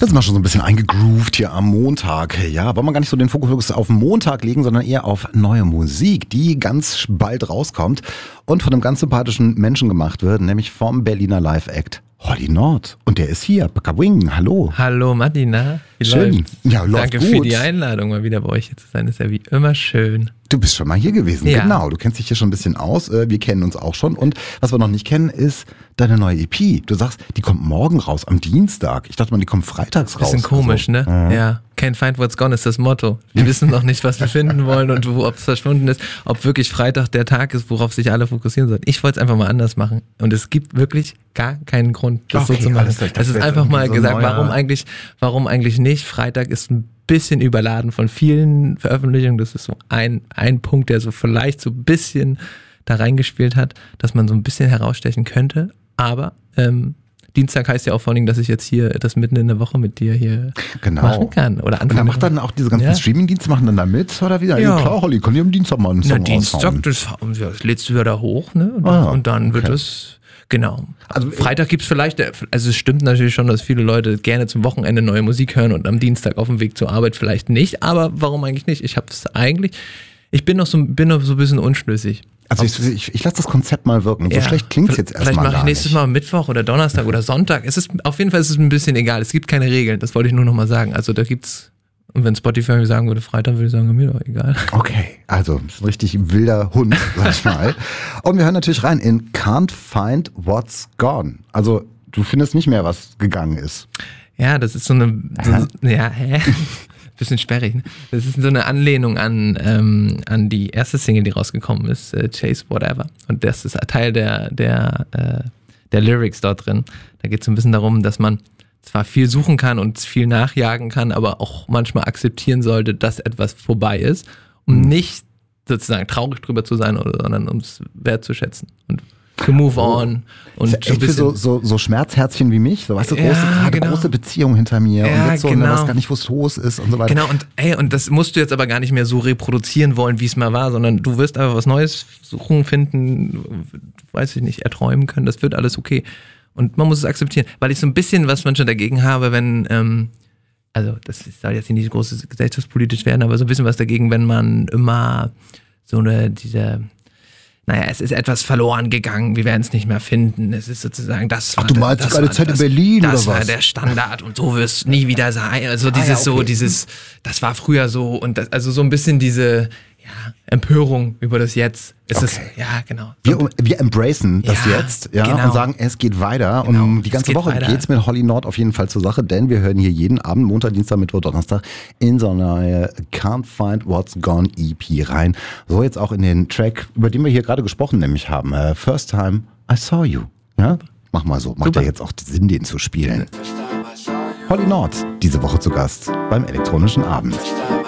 Jetzt sind wir schon so ein bisschen eingegroovt hier am Montag. Ja, wollen wir gar nicht so den Fokus auf den Montag legen, sondern eher auf neue Musik, die ganz bald rauskommt und von einem ganz sympathischen Menschen gemacht wird, nämlich vom Berliner Live-Act Holly Nord. Und der ist hier, Bakawing, hallo. Hallo Martina, wie schön. läuft's? Ja, läuft Danke gut. für die Einladung, mal wieder bei euch hier zu sein, ist ja wie immer schön. Du bist schon mal hier gewesen, Ja. Genau. Du kennst dich hier schon ein bisschen aus. Wir kennen uns auch schon. Und was wir noch nicht kennen, ist deine neue EP. Du sagst, die kommt morgen raus, am Dienstag. Ich dachte mal, die kommt freitags raus. Bisschen komisch, Also, ne? Ja. Can't find what's gone ist das Motto. Wir wissen noch nicht, was wir finden wollen und ob es verschwunden ist. Ob wirklich Freitag der Tag ist, worauf sich alle fokussieren sollen. Ich wollte es einfach mal anders machen. Und es gibt wirklich gar keinen Grund, das Okay, so zu machen. alles klar. Es ist Das einfach wäre mal so ein gesagt, neuer- warum eigentlich nicht? Freitag ist ein bisschen überladen von vielen Veröffentlichungen. Das ist so ein Punkt, der so vielleicht so ein bisschen da reingespielt hat, dass man so ein bisschen herausstechen könnte. Aber Dienstag heißt ja auch vor allen Dingen, dass ich jetzt hier das mitten in der Woche mit dir hier machen kann. Oder Und dann macht dann auch diese ganzen Ja. Streaming-Dienste, machen dann da mit, oder wieder? Ja. Ja, klar, Holly, kann ich am Dienstag mal einen Na, Song Dienstag, raushauen. das lädst du ja da hoch, ne? Und dann wird es, genau. Also, Freitag gibt's vielleicht, also es stimmt natürlich schon, dass viele Leute gerne zum Wochenende neue Musik hören und am Dienstag auf dem Weg zur Arbeit vielleicht nicht, aber warum eigentlich nicht? Ich bin noch so ein bisschen unschlüssig. Also ich lasse das Konzept mal wirken. So Ja. schlecht klingt es jetzt erstmal Vielleicht mache ich gar nächstes nicht. Mal Mittwoch oder Donnerstag oder Sonntag. Auf jeden Fall ist es ein bisschen egal. Es gibt keine Regeln. Das wollte ich nur noch mal sagen. Also da gibt's, und wenn Spotify mir sagen würde, Freitag, würde ich sagen, mir doch egal. Okay, also ist ein richtig wilder Hund, sag ich mal. Und wir hören natürlich rein in Can't Find What's Gone. Also du findest nicht mehr, was gegangen ist. Ja, das ist bisschen sperrig. Ne? Das ist so eine Anlehnung an die erste Single, die rausgekommen ist, Chase Whatever. Und das ist Teil der Lyrics dort drin. Da geht es so ein bisschen darum, dass man zwar viel suchen kann und viel nachjagen kann, aber auch manchmal akzeptieren sollte, dass etwas vorbei ist, um nicht sozusagen traurig drüber zu sein, sondern um es wertzuschätzen und to move on. Und Ist ja echt für so Schmerzherzchen wie mich, so weißt du, Ja, genau. große Beziehung hinter mir Ja, und jetzt so, genau. was gar nicht, wo es los ist und so weiter. Genau, und das musst du jetzt aber gar nicht mehr so reproduzieren wollen, wie es mal war, sondern du wirst einfach was Neues suchen, finden, weiß ich nicht, erträumen können, das wird alles okay. Und man muss es akzeptieren, weil ich so ein bisschen was manchmal dagegen habe, wenn, also das soll jetzt nicht groß gesellschaftspolitisch werden, aber so ein bisschen was dagegen, wenn man immer so es ist etwas verloren gegangen, wir werden es nicht mehr finden. Es ist sozusagen das. Ach, du meinst gerade Zeit in Berlin oder was? Das war der Standard und so wird es nie wieder sein. Also das war früher so und also so ein bisschen diese Empörung über das Jetzt. Genau. Wir embracen das Ja, jetzt genau. und sagen, es geht weiter. Genau, Und die es ganze geht Woche weiter. geht's mit Holly Nord auf jeden Fall zur Sache, denn wir hören hier jeden Abend, Montag, Dienstag, Mittwoch, Donnerstag, in so eine Can't Find What's Gone EP rein. So jetzt auch in den Track, über den wir hier gerade gesprochen nämlich haben. First Time I Saw You. Ja? Mach mal so. Macht ja jetzt auch Sinn, den zu spielen. Holly Nord, diese Woche zu Gast beim Elektronischen Abend.